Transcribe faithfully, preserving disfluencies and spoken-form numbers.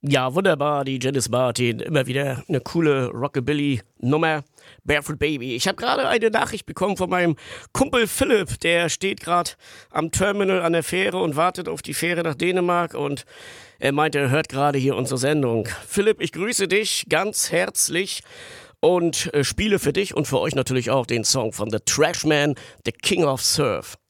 Ja, wunderbar, die Janis Martin, immer wieder eine coole Rockabilly-Nummer. Barefoot Baby. Ich habe gerade eine Nachricht bekommen von meinem Kumpel Philipp, der steht gerade am Terminal an der Fähre und wartet auf die Fähre nach Dänemark und er meinte, er hört gerade hier unsere Sendung. Philipp, ich grüße dich ganz herzlich und äh, spiele für dich und für euch natürlich auch den Song von The Trashman, The King of Surf.